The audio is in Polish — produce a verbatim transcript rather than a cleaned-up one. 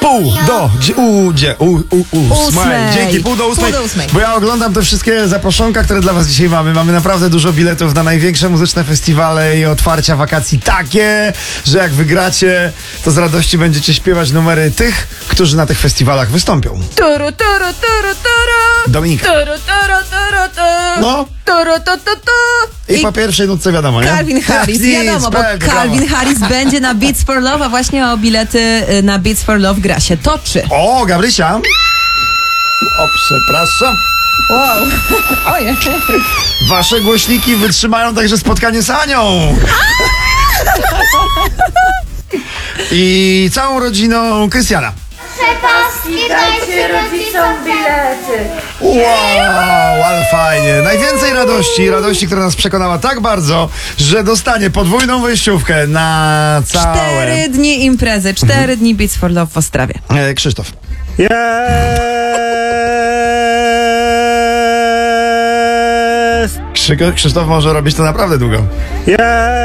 pół do u, gdzie, u, u, u, ósmej. Dzięki, pół do ósmej, Pół do ósmej. bo ja oglądam te wszystkie zaproszonka, które dla was dzisiaj mamy. Mamy naprawdę dużo biletów na największe muzyczne festiwale i otwarcia wakacji takie, że jak wygracie, to z radości będziecie śpiewać numery tych, którzy na tych festiwalach wystąpią. Turu, turu, turu, turu. Dominika. Turu, turu, turu, turu. No. Turu, tu, tu, tu. I po pierwszej nutce wiadomo, nie? Calvin Harris, Nic, wiadomo, bo pewnie, Calvin brawo. Harris będzie na Beats for Love, a właśnie o bilety na Beats for Love gra się toczy. O, Gabrysia. O, przepraszam. Wow. Ojej. Wasze głośniki wytrzymają także spotkanie z Anią. I całą rodziną Krystiana. Przepaski dajcie rodzicom bilety. Wow, ale fajnie. Najwięcej radości, radości, która nas przekonała tak bardzo, że dostanie podwójną wejściówkę na całe... Cztery dni imprezy, cztery dni Beats for Love w Ostrawie. E, Krzysztof. Jest! Krzy- Krzysztof może robić to naprawdę długo. Jest!